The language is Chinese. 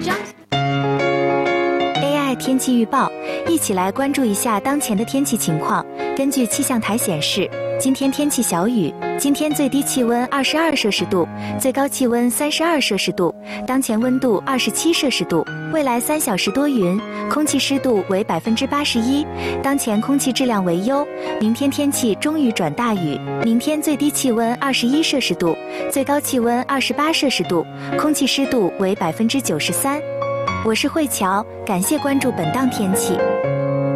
AI 天气预报，一起来关注一下当前的天气情况。根据气象台显示，今天天气小雨，今天最低气温22摄氏度，最高气温32摄氏度，当前温度27摄氏度。未来3小时多云，空气湿度为81%，当前空气质量为优。明天天气中雨转大雨，明天最低气温21摄氏度，最高气温28摄氏度，空气湿度为93%。我是慧乔，感谢关注本档天气。